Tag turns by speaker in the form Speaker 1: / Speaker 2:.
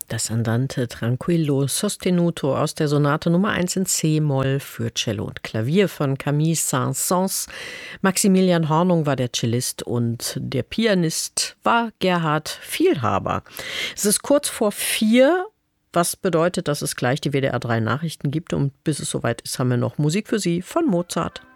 Speaker 1: Das Andante tranquillo sostenuto aus der Sonate Nummer 1 in C-Moll für Cello und Klavier von Camille Saint-Saëns. Maximilian Hornung war der Cellist und der Pianist war Gerhard Vielhaber. Es ist kurz vor 4, was bedeutet, dass es gleich die WDR 3 Nachrichten gibt. Und bis es soweit ist, haben wir noch Musik für Sie von Mozart.